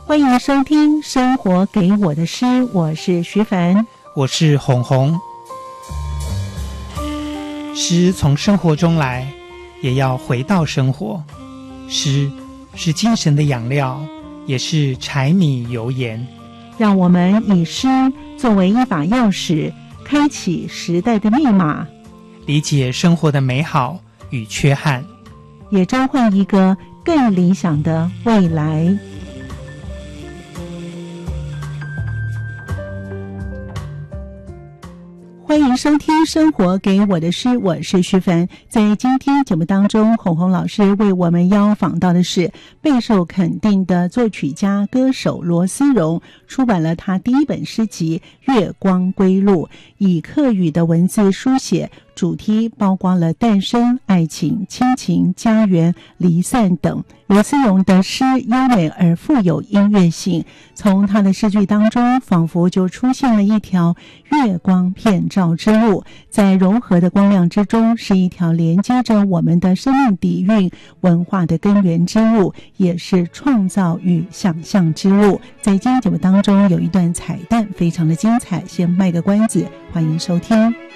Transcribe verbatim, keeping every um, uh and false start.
欢迎收听生活给我的诗，我是徐凡， 我是红红。诗从生活中来，也要回到生活。诗是精神的养料，也是柴米油盐。 让我们以诗作为一把钥匙，开启时代的密码， 理解生活的美好与缺憾， 也召唤一个更理想的未来。欢迎收听生活给我的诗，我是徐凡。在今天节目当中，红红老师为我们邀访到的是备受肯定的作曲家歌手罗思荣，出版了他第一本诗集《月光归路》，以客语的文字书写，主题包括了诞生、爱情、亲情、家园、离散等。罗思荣的诗优美而富有音乐性，从他的诗句当中仿佛就出现了一条月光遍照之路，在柔和的光亮之中，是一条连接着我们的生命底蕴、文化的根源之路，也是创造与想象之路。在今天节目当中有一段彩蛋非常的精彩，先卖个关子，欢迎收听。